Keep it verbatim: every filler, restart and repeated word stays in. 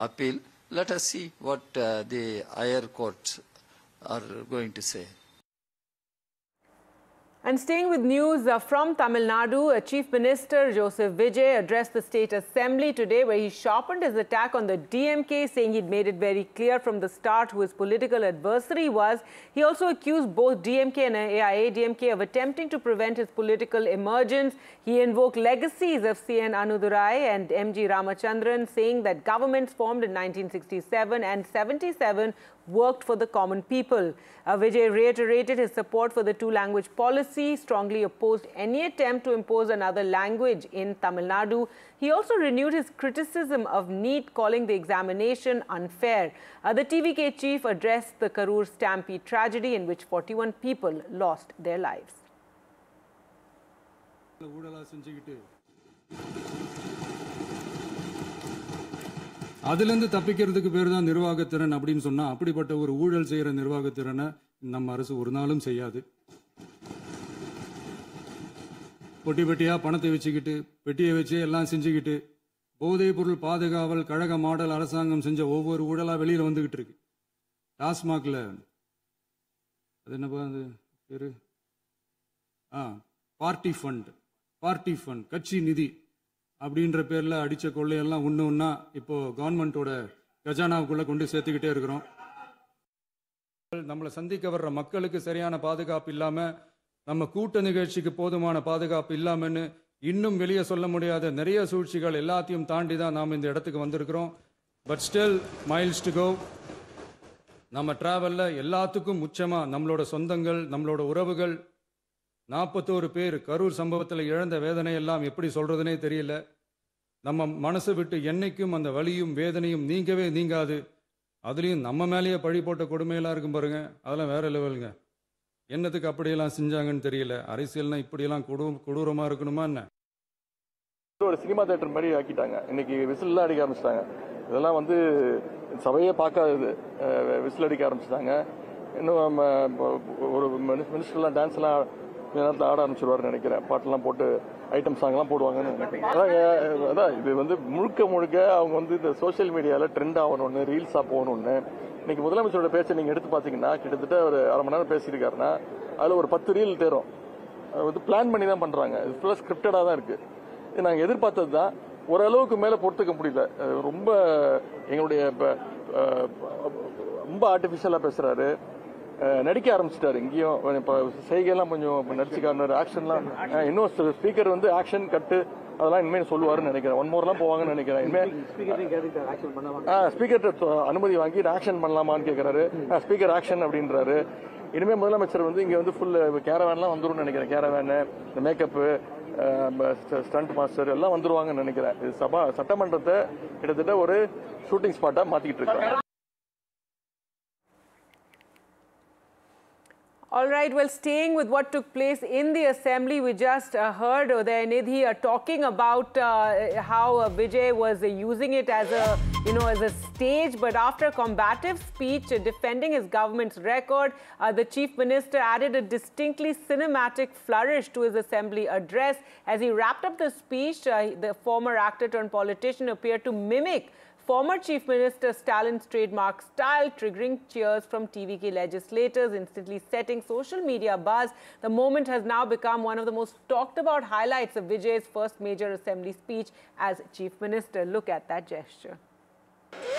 appeal. Let us see what uh, the higher courts are going to say. And staying with news uh, from Tamil Nadu, uh, Chief Minister Joseph Vijay addressed the State Assembly today, where he sharpened his attack on the D M K, saying he'd made it very clear from the start who his political adversary was. He also accused both D M K and A I A D M K of attempting to prevent his political emergence. He invoked legacies of C N Anudurai and M G Ramachandran, saying that governments formed in nineteen sixty-seven and seventy-seven worked for the common people. Uh, Vijay reiterated his support for the two-language policy, strongly opposed any attempt to impose another language in Tamil Nadu. He also renewed his criticism of NEET, calling the examination unfair. Uh, the T V K chief addressed the Karur stampede tragedy in which forty-one people lost their lives. அதிலிருந்து தப்பிக்கிறதுக்கு பேர் தான் நிர்வாகத்திறன் அப்படின்னு சொன்னா அப்படிப்பட்ட ஒரு ஊழல் செய்யற நிர்வாகத்திறனை நம்ம அரசு ஒரு நாளும் செய்யாது. பொட்டி பெட்டியா பணத்தை வச்சுக்கிட்டு பெட்டியை வச்சு எல்லாம் செஞ்சுக்கிட்டு போதைப் பொருள் பாதுகாவல் கழக மாடல் அரசாங்கம் செஞ்ச ஒவ்வொரு ஊழலா வெளியில வந்துகிட்டு இருக்கு. டாஸ்மாக்ல அது என்னப்பா அது பேரு ஆ பார்ட்டி ஃபண்ட் பார்ட்டி ஃபண்ட் கட்சி நிதி அப்படின்ற பேர்ல அடிச்ச கொள்ளையெல்லாம் ஒன்று ஒன்றா இப்போ கவர்மெண்டோட கஜானாவுக்குள்ள கொண்டு சேர்த்துக்கிட்டே இருக்கிறோம். நம்மளை சந்திக்க வர்ற மக்களுக்கு சரியான பாதுகாப்பு இல்லாம, நம்ம கூட்ட நிகழ்ச்சிக்கு போதுமான பாதுகாப்பு இல்லாமன்னு இன்னும் வெளியே சொல்ல முடியாத நிறைய சூழ்ச்சிகள் எல்லாத்தையும் தாண்டி தான் நாம் இந்த இடத்துக்கு வந்திருக்கிறோம். But still miles to go. நம்ம டிராவல்ல எல்லாத்துக்கும் முச்சமா நம்மளோட சொந்தங்கள், நம்மளோட உறவுகள், நாற்பத்தோரு பேர் கரூர் சம்பவத்தில் இழந்த வேதனை எல்லாம் எப்படி சொல்றதுனே தெரியல. நம்ம மனசு விட்டு என்னைக்கும் அந்த வலியும் வேதனையும் நீங்கவே நீங்காது. அதுலேயும் நம்ம மேலேயே பழி போட்ட கொடுமையெல்லாம் இருக்கும் பாருங்க, அதெல்லாம் வேற லெவலுங்க. என்னத்துக்கு அப்படியெல்லாம் செஞ்சாங்கன்னு தெரியல. அரசியல்னா இப்படியெல்லாம் கொடு கொடூரமா இருக்கணுமா என்ன? ஒரு சினிமா தியேட்டர் மாதிரி ஆக்கிட்டாங்க. இன்னைக்கு விசில்லாம் அடிக்க ஆரம்பிச்சிட்டாங்க. இதெல்லாம் வந்து சபையே பார்க்காதது. விசில் அடிக்க ஆரம்பிச்சிட்டாங்க. இன்னும் ஒரு மினிஸ்டர்லாம் டான்ஸ்லாம் நேரத்தில் ஆட ஆரம்பிச்சிருவாருன்னு நினைக்கிறேன். பாட்டெல்லாம் போட்டு ஐட்டம் சாங்லாம் போடுவாங்கன்னு நினைக்கிறேன். அதான் அதான் இது வந்து முழுக்க முழுக்க அவங்க வந்து இந்த சோசியல் மீடியாவில் ட்ரெண்ட் ஆகணும்னு, ரீல்ஸாக போகணும்னு. இன்னைக்கு முதலமைச்சரோட பேச்சை நீங்கள் எடுத்து பார்த்தீங்கன்னா கிட்டத்தட்ட ஒரு அரை மணி நேரம் பேசியிருக்காருன்னா அதில் ஒரு பத்து ரீல் தேரும். வந்து பிளான் பண்ணி தான் பண்ணுறாங்க. இது ஃபுல்லாக ஸ்கிரிப்டடாக தான் இருக்குது. இது நாங்கள் எதிர்பார்த்தது தான். ஓரளவுக்கு மேலே பொறுத்துக்க முடியல. ரொம்ப எங்களுடைய ரொம்ப ஆர்டிஃபிஷியலாக பேசுகிறாரு. நடிக்க ஆரம்பிச்சிட்டாரு. இங்கேயும் இப்போ செய்கையெல்லாம் கொஞ்சம் நடிச்சுக்காரு. ஆக்ஷன்லாம் இன்னும் ஸ்பீக்கர் வந்து ஆக்ஷன் கட்டு அதெல்லாம் இனிமேல் சொல்லுவாருன்னு நினைக்கிறேன். ஒன் மோர்லாம் போவாங்கன்னு நினைக்கிறேன். இனிமேல் ஸ்பீக்கர் அனுமதி வாங்கி ஆக்ஷன் பண்ணலாமான்னு கேட்கறாரு. ஸ்பீக்கர் ஆக்ஷன் அப்படின்றாரு. இனிமேல் முதலமைச்சர் வந்து இங்கே வந்து ஃபுல் கேரவேன்லாம் வந்துடும் நினைக்கிறேன். கேரவேனு, இந்த மேக்கப்பு, ஸ்டண்ட் மாஸ்டர் எல்லாம் வந்துருவாங்கன்னு நினைக்கிறேன். இது சபா சட்டமன்றத்தை கிட்டத்தட்ட ஒரு ஷூட்டிங் ஸ்பாட்டாக மாற்றிக்கிட்டு இருக்காங்க. All right, well, staying with what took place in the assembly, we just uh, heard Udayinidhi uh, talking about uh, how uh, Vijay was uh, using it as a, you know, as a stage. But after a combative speech uh, defending his government's record, uh, the chief minister added a distinctly cinematic flourish to his assembly address. As he wrapped up the speech, uh, the former actor turned politician appeared to mimic former Chief Minister Stalin's trademark style, triggering cheers from T V K legislators, instantly setting social media buzz. The moment has now become one of the most talked about highlights of Vijay's first major assembly speech as Chief Minister. Look at that gesture.